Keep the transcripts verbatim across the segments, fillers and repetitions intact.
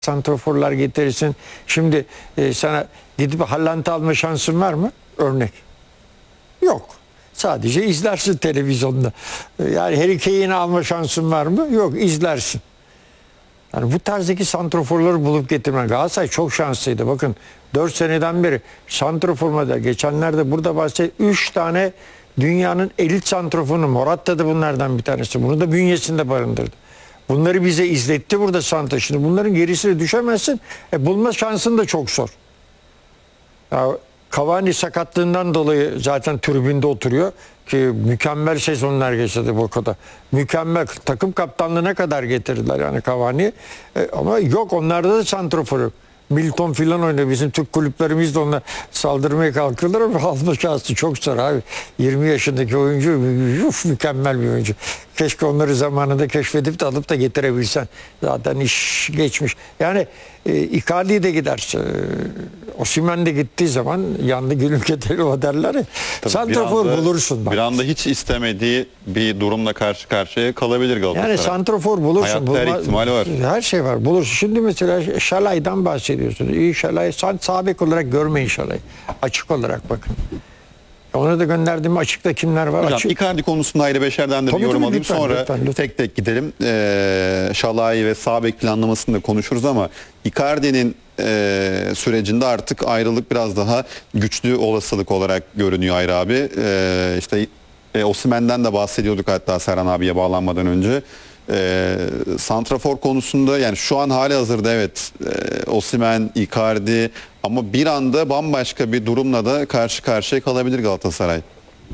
santraforlar getirirsin. Şimdi e, sana gidip Haaland'ı alma şansın var mı? Örnek. Yok. Sadece izlersin televizyonda. Yani Harry Kane'i alma şansın var mı? Yok, izlersin. Yani bu tarzdaki santraforları bulup getirmen. Galatasaray çok şanslıydı. Bakın dört seneden beri santraformada geçenlerde burada bahset üç tane dünyanın elit santraforunu, Morata da bunlardan bir tanesi. Bunu da bünyesinde barındırdı. Bunları bize izletti burada santra. Şimdi bunların gerisine düşemezsin. E, bulma şansın da çok zor. Ya, Cavani sakatlığından dolayı zaten tribünde oturuyor ki mükemmel sezonlar geçirdi bu kadar. Mükemmel takım kaptanlığına kadar getirdiler yani Cavani. E, ama yok, onlarda da santrafor yok. Milton filan oynuyor. Bizim Türk kulüplerimiz de ona saldırmaya kalkıyorlar ama alma şansı çok zor abi. yirmi yaşındaki oyuncu uf, mükemmel bir oyuncu. Keşke onları zamanında keşfedip de alıp da getirebilsen. Zaten iş geçmiş. Yani e, Icardi de giderse e, Osimhen de gittiği zaman yandı gülüm keteli o derler ya. Santrafor bulursun bak. Bir anda hiç istemediği bir durumla karşı karşıya kalabilir Galatasaray. Yani santrafor bulursun. Hayatta her ihtimali var. Her şey var. Bulursun. Şimdi mesela Şalay'dan bahsediyorsunuz. İyi Şalay. Sağ bek olarak görmeyin Şalay. Açık olarak bakın. Ona da gönderdiğim açıkta kimler var? Hocam Açık. Icardi konusunda ayrı beşerden de Tabii bir yorum tabii, alayım. lütfen, Sonra lütfen, lütfen. tek tek gidelim. Ee, Şalay ve sağ bek planlamasını da konuşuruz ama Icardi'nin e, sürecinde artık ayrılık biraz daha güçlü olasılık olarak görünüyor Ayra abi. E, işte e, Osimhen'den de bahsediyorduk hatta Serhan abiye bağlanmadan önce. E, santrafor konusunda yani şu an hali hazırda evet e, Osimhen, Icardi ama bir anda bambaşka bir durumla da karşı karşıya kalabilir Galatasaray.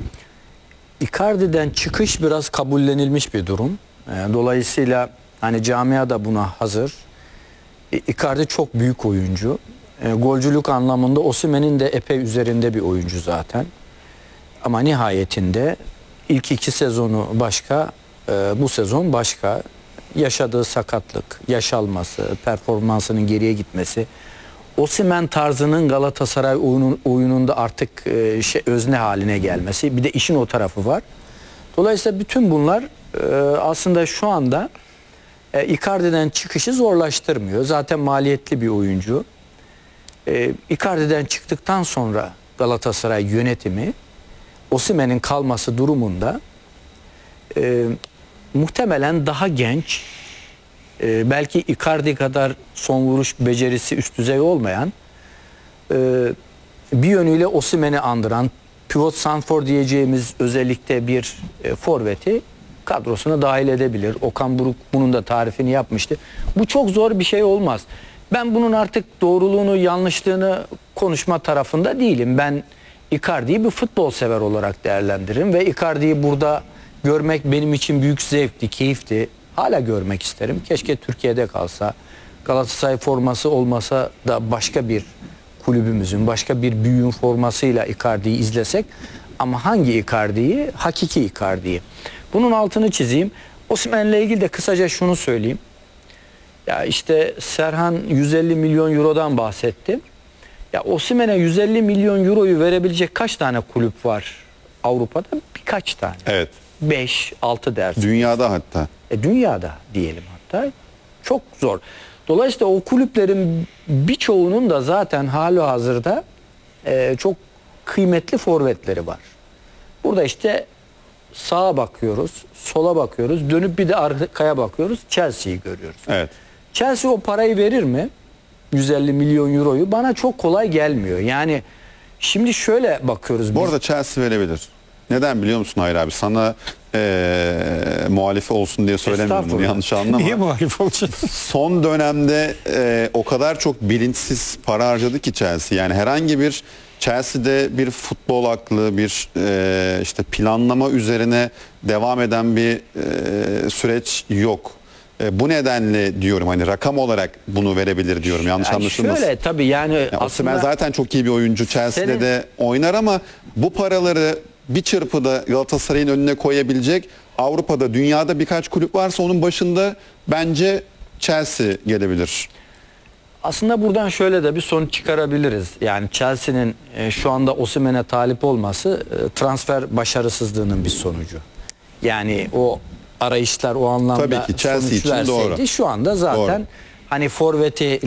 Icardi'den çıkış biraz kabullenilmiş bir durum. Dolayısıyla hani camia da buna hazır. Icardi çok büyük oyuncu. Golcülük anlamında Osimhen'in de epey üzerinde bir oyuncu zaten. Ama nihayetinde ilk iki sezonu başka, bu sezon başka. Yaşadığı sakatlık, yaş alması, performansının geriye gitmesi. Osimhen tarzının Galatasaray oyunun, oyununda artık e, şey, özne haline gelmesi. Bir de işin o tarafı var. Dolayısıyla bütün bunlar e, aslında şu anda e, Icardi'den çıkışı zorlaştırmıyor. Zaten maliyetli bir oyuncu. E, Icardi'den çıktıktan sonra Galatasaray yönetimi Osimhen'in kalması durumunda e, muhtemelen daha genç, Ee, belki Icardi kadar son vuruş becerisi üst düzey olmayan, e, bir yönüyle Osimhen'i andıran pivot sanfor diyeceğimiz özellikle bir e, forveti kadrosuna dahil edebilir. Okan Buruk bunun da tarifini yapmıştı. Bu çok zor bir şey olmaz. Ben bunun artık doğruluğunu yanlışlığını konuşma tarafında değilim. Ben Icardi'yi bir futbol sever olarak değerlendiririm ve Icardi'yi burada görmek benim için büyük zevkti, keyifti. Hala görmek isterim. Keşke Türkiye'de kalsa. Galatasaray forması olmasa da başka bir kulübümüzün, başka bir büyüğün formasıyla Icardi'yi izlesek. Ama hangi Icardi'yi? Hakiki Icardi'yi. Bunun altını çizeyim. Osimhen'le ilgili de kısaca şunu söyleyeyim. Ya işte Serhan yüz elli milyon eurodan bahsetti. Ya Osimhen'e yüz elli milyon euroyu verebilecek kaç tane kulüp var Avrupa'da? Birkaç tane. Evet. beş altı dersin. Dünyada hatta. E, dünyada diyelim hatta. Çok zor. Dolayısıyla o kulüplerin birçoğunun da zaten halihazırda e, çok kıymetli forvetleri var. Burada işte sağa bakıyoruz, sola bakıyoruz, dönüp bir de arkaya bakıyoruz, Chelsea'yi görüyoruz. Evet. Chelsea o parayı verir mi? yüz elli milyon euroyu bana çok kolay gelmiyor. Yani şimdi şöyle bakıyoruz. Bu biz. arada Chelsea verebilir. Neden biliyor musun Hayri abi? Sana ee, muhalif olsun diye söylemiyorum bunu, yanlış anlama. Niye muhalif olsun? Son dönemde e, o kadar çok bilinçsiz para harcadı ki Chelsea. Yani herhangi bir Chelsea'de bir futbol aklı, bir e, işte planlama üzerine devam eden bir e, süreç yok. E, bu nedenle diyorum hani rakam olarak bunu verebilir diyorum. Yanlış Yani anlaşılmasın. şöyle tabii yani Ya aslında Osimhen zaten çok iyi bir oyuncu. Chelsea'de senin, de oynar ama bu paraları bir çırpıda Galatasaray'ın önüne koyabilecek Avrupa'da, dünyada birkaç kulüp varsa onun başında bence Chelsea gelebilir. aslında buradan şöyle de bir sonuç çıkarabiliriz. Yani Chelsea'nin e, şu anda Osimhen'e talip olması e, transfer başarısızlığının bir sonucu. Yani o arayışlar o anlamda Tabii ki Chelsea sonuç için verseydi doğru. şu anda zaten hani forveti